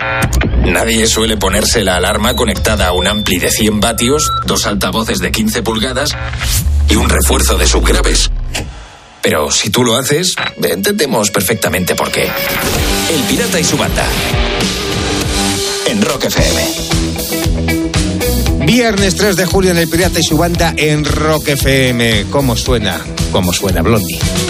Nadie suele ponerse la alarma conectada a un ampli de 100 vatios, 2 altavoces de 15 pulgadas y un refuerzo de subgraves. Pero si tú lo haces, entendemos perfectamente por qué. El Pirata y su banda. En Rock FM. Viernes 3 de julio en El Pirata y su banda en Rock FM. ¿Cómo suena? ¿Cómo suena Blondie?